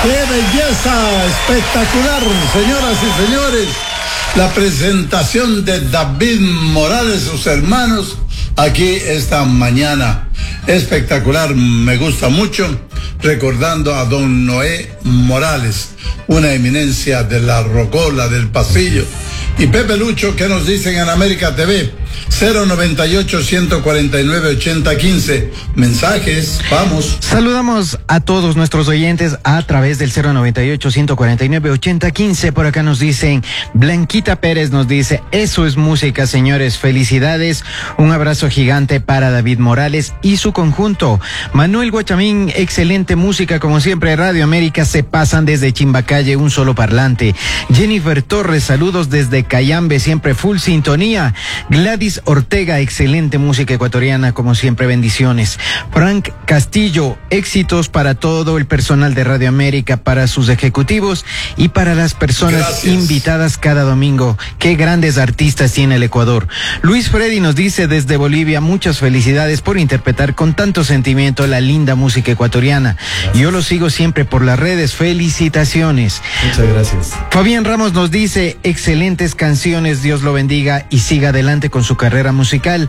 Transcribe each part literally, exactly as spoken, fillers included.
¡Qué belleza! Espectacular, señoras y señores. La presentación de David Morales, sus hermanos, aquí esta mañana. Espectacular, me gusta mucho. Recordando a don Noé Morales, una eminencia de la rocola del pasillo. Y Pepe Lucho, ¿qué nos dicen en América T V? cero noventa y ocho, ciento cuarenta y nueve, ochenta quince. Mensajes, vamos. Saludamos a todos nuestros oyentes a través del cero noventa y ocho, ciento cuarenta y nueve, ochenta quince. Por acá nos dicen, Blanquita Pérez nos dice, eso es música, señores, felicidades. Un abrazo gigante para David Morales y su conjunto. Manuel Guachamín, excelente música, como siempre, Radio América se pasan desde Chimbacalle, un solo parlante. Jennifer Torres, saludos desde Cayambe, siempre full sintonía. Gladys Ortega, excelente música ecuatoriana, como siempre, bendiciones. Frank Castillo, éxitos para todo el personal de Radio América, para sus ejecutivos y para las personas Gracias. invitadas cada domingo. Qué grandes artistas tiene el Ecuador. Luis Freddy nos dice desde Bolivia, muchas felicidades por interpretar con tanto sentimiento la linda música ecuatoriana. Gracias. Yo lo sigo siempre por las redes, felicitaciones. Muchas gracias. Fabián Ramos nos dice, excelentes canciones, Dios lo bendiga y siga adelante con su carrera musical.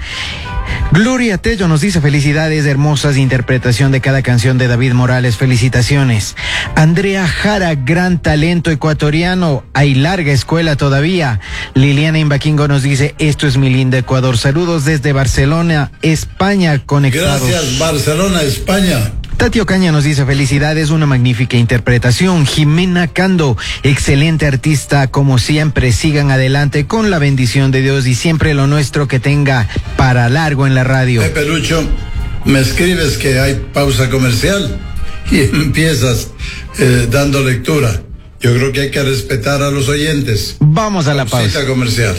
Gloria Tello nos dice, felicidades, hermosas interpretación de cada canción de David Morales, felicitaciones. Andrea Jara, gran talento ecuatoriano, hay larga escuela todavía. Liliana Imbaquingo nos dice, esto es mi lindo Ecuador, saludos desde Barcelona, España, conectados. Gracias, Barcelona, España. Tati Ocaña nos dice, felicidades, una magnífica interpretación. Jimena Cando, excelente artista, como siempre, sigan adelante con la bendición de Dios y siempre lo nuestro que tenga para largo en la radio. Pepe Lucho, me escribes que hay pausa comercial y empiezas eh, dando lectura. Yo creo que hay que respetar a los oyentes. Vamos a la pausa. Pausita comercial.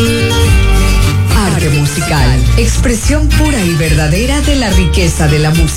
Arte musical, expresión pura y verdadera de la riqueza de la música.